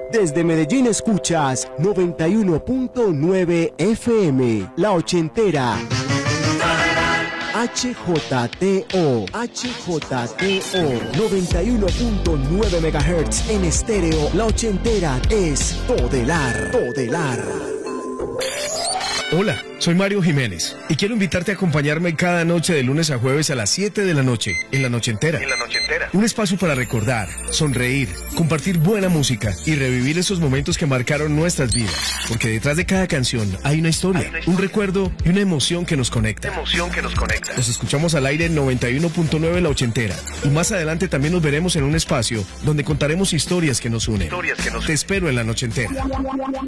Desde Medellín escuchas 91.9 FM, La Ochentera. HJTO 91.9 MHz en estéreo. La Ochentera es Todelar. Hola, soy Mario Jiménez y quiero invitarte a acompañarme cada noche de lunes a jueves a las 7 de la noche en La Nochentera. Un espacio para recordar, sonreír, compartir buena música y revivir esos momentos que marcaron nuestras vidas. Porque detrás de cada canción hay una historia, un recuerdo y una emoción que nos conecta. Nos escuchamos al aire en 91.9 La Ochentera. Y más adelante también nos veremos en un espacio donde contaremos historias que nos unen. Te espero en La Nochentera.